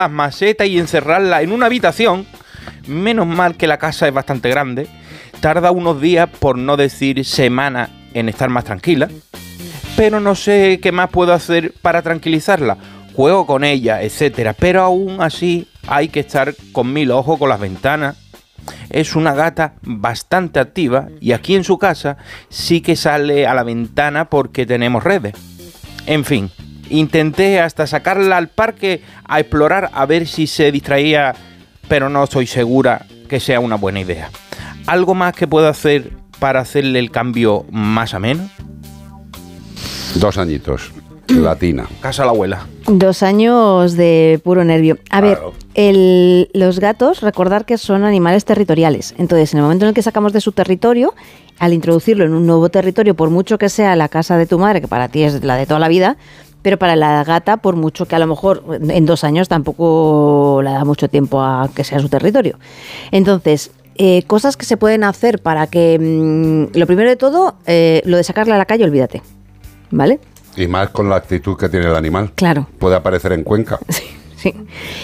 las macetas y encerrarlas en una habitación, menos mal que la casa es bastante grande, tarda unos días, por no decir semanas, en estar más tranquila, pero no sé qué más puedo hacer para tranquilizarla. Juego con ella, etcétera, pero aún así hay que estar con 1000 ojos con las ventanas. Es una gata bastante activa y aquí en su casa sí que sale a la ventana porque tenemos redes. En fin, intenté hasta sacarla al parque a explorar a ver si se distraía, pero no estoy segura que sea una buena idea. ¿Algo más que puedo hacer para hacerle el cambio más ameno? 2 añitos. Latina. Casa a la abuela. 2 años de puro nervio. A Claro. ver, los gatos, recordar que son animales territoriales. Entonces, en el momento en el que sacamos de su territorio, al introducirlo en un nuevo territorio, por mucho que sea la casa de tu madre, que para ti es la de toda la vida, pero para la gata, por mucho que a lo mejor en 2 años tampoco le da mucho tiempo a que sea su territorio. Entonces, cosas que se pueden hacer para que... lo primero de todo, lo de sacarla a la calle, olvídate. ¿Vale? Y más con la actitud que tiene el animal. Claro. Puede aparecer en Cuenca. Sí.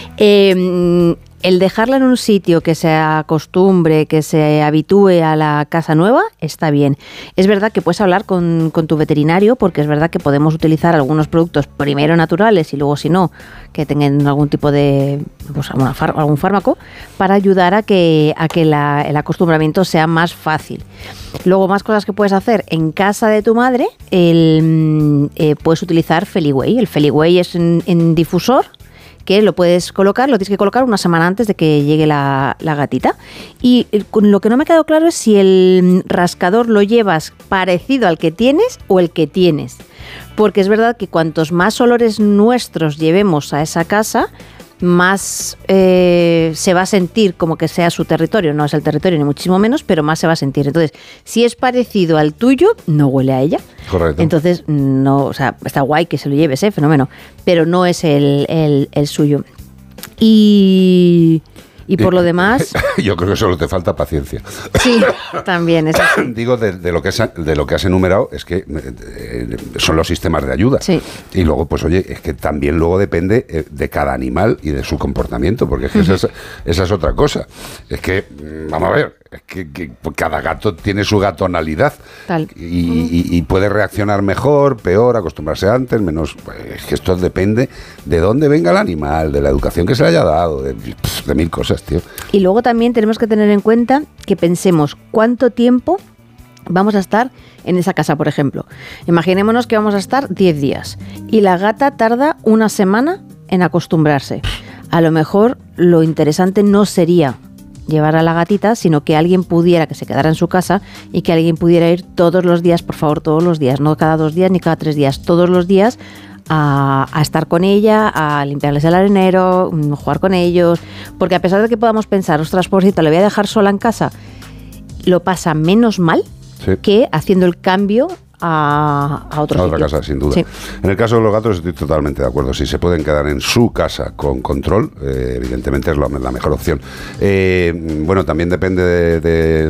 El dejarla en un sitio que se acostumbre, que se habitúe a la casa nueva, está bien. Es verdad que puedes hablar con tu veterinario, porque es verdad que podemos utilizar algunos productos primero naturales y luego, si no, que tengan algún tipo de algún fármaco para ayudar a que el acostumbramiento sea más fácil. Luego, más cosas que puedes hacer en casa de tu madre, puedes utilizar Feliway. El Feliway es en difusor, que lo puedes colocar, lo tienes que colocar una semana antes de que llegue la gatita. Y lo que no me ha quedado claro es si el rascador lo llevas parecido al que tienes o el que tienes. Porque es verdad que cuantos más olores nuestros llevemos a esa casa, más se va a sentir como que sea su territorio. No es el territorio ni muchísimo menos, pero más se va a sentir. Entonces, si es parecido al tuyo, no huele a ella. Correcto. Entonces, no, o sea, está guay que se lo lleves, fenómeno, pero no es el suyo. Y por lo demás... Yo creo que solo te falta paciencia. Sí, también. Eso sí. Digo, de lo que has enumerado, es que son los sistemas de ayuda. Sí. Y luego, pues oye, es que también luego depende de cada animal y de su comportamiento, porque es que esa es otra cosa. Es que, vamos a ver, es que cada gato tiene su gatonalidad. Tal. Y puede reaccionar mejor, peor, acostumbrarse antes, menos. Pues, es que esto depende de dónde venga el animal, de la educación que se le haya dado, de 1000 cosas, tío. Y luego también tenemos que tener en cuenta que pensemos cuánto tiempo vamos a estar en esa casa, por ejemplo. Imaginémonos que vamos a estar 10 días y la gata tarda una semana en acostumbrarse. A lo mejor lo interesante no sería llevar a la gatita, sino que alguien pudiera, que se quedara en su casa y que alguien pudiera ir todos los días, por favor, todos los días, no cada 2 días ni cada 3 días, todos los días, a estar con ella, a limpiarles el arenero, jugar con ellos, porque a pesar de que podamos pensar, ostras, pobrecita, le voy a dejar sola en casa, lo pasa menos mal, sí, que haciendo el cambio a otro sitio. Casa, sin duda. Sí. En el caso de los gatos estoy totalmente de acuerdo. Si se pueden quedar en su casa con control, evidentemente es la mejor opción. Bueno, también depende de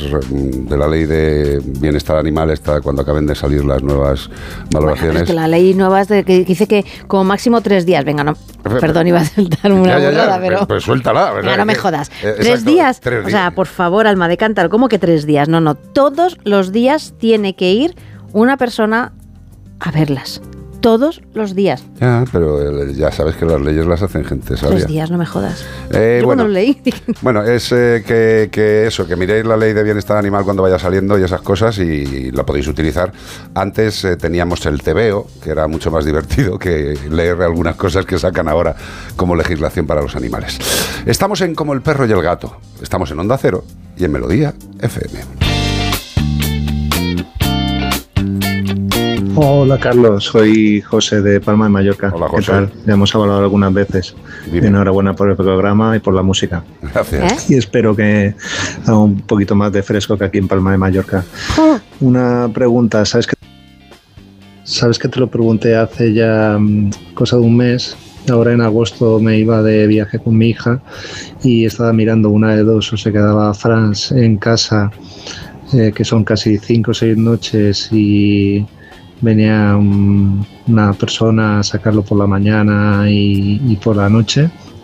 la ley de bienestar animal, cuando acaben de salir las nuevas valoraciones. Bueno, es que la ley nueva es que dice que como máximo 3 días. Venga, no, perdón, iba a soltar una burrada, pero... Pues suéltala, ¿verdad? Venga, no me jodas. Exacto, 3 días. 3 días. O sea, por favor, alma de cántaro, ¿cómo que 3 días? No, todos los días tiene que ir una persona a verlas. Todos los días. Ya, pero ya sabes que las leyes las hacen gente sabia. 3 días, no me jodas. Yo bueno, cuando lo leí... Bueno, es que miréis la ley de bienestar animal cuando vaya saliendo y esas cosas, y la podéis utilizar. Antes teníamos el tebeo, que era mucho más divertido que leer algunas cosas que sacan ahora como legislación para los animales. Estamos en Como el perro y el gato. Estamos en Onda Cero y en Melodía FM. Hola Carlos, soy José de Palma de Mallorca. Hola José. ¿Qué tal? Ya hemos hablado algunas veces. Dime. Enhorabuena por el programa y por la música. Gracias. Y espero que haga un poquito más de fresco que aquí en Palma de Mallorca. Una pregunta, ¿sabes que te lo pregunté hace ya cosa de un mes? Ahora en agosto me iba de viaje con mi hija y estaba mirando una de dos, o se quedaba Franz en casa, que son casi 5 o 6 noches, y venía una persona a sacarlo por la mañana y por la noche,